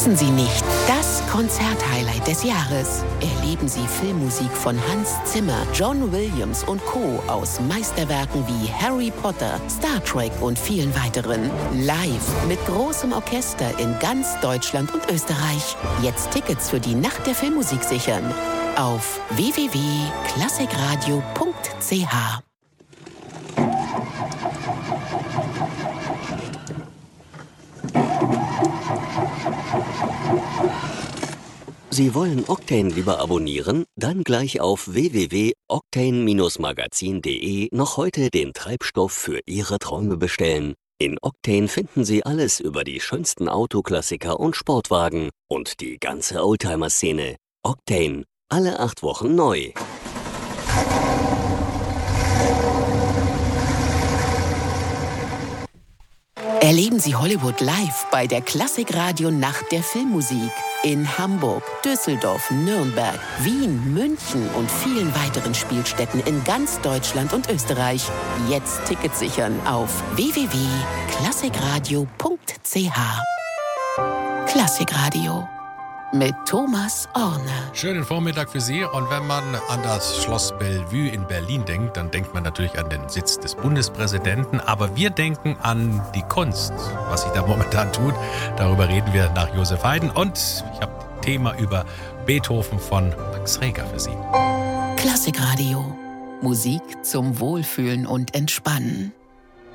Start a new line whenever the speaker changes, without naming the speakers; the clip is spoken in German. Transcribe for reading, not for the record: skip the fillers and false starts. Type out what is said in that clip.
Wissen Sie nicht, das Konzerthighlight des Jahres. Erleben Sie Filmmusik von Hans Zimmer, John Williams und Co. aus Meisterwerken wie Harry Potter, Star Trek und vielen weiteren. Live mit großem Orchester in ganz Deutschland und Österreich. Jetzt Tickets für die Nacht der Filmmusik sichern. Auf www.klassikradio.ch.
Sie wollen Octane lieber abonnieren? Dann gleich auf www.octane-magazin.de noch heute den Treibstoff für Ihre Träume bestellen. In Octane finden Sie alles über die schönsten Autoklassiker und Sportwagen und die ganze Oldtimer-Szene. Octane, alle 8 Wochen neu.
Erleben Sie Hollywood live bei der Klassikradio Nacht der Filmmusik. In Hamburg, Düsseldorf, Nürnberg, Wien, München und vielen weiteren Spielstätten in ganz Deutschland und Österreich. Jetzt Tickets sichern auf www.klassikradio.ch. Klassikradio mit Thomas Orne.
Schönen Vormittag für Sie. Und wenn man an das Schloss Bellevue in Berlin denkt, dann denkt man natürlich an den Sitz des Bundespräsidenten. Aber wir denken an die Kunst, was sich da momentan tut. Darüber reden wir nach Josef Haydn. Und ich habe ein Thema über Beethoven von Max Reger für Sie.
Klassikradio. Musik zum Wohlfühlen und Entspannen.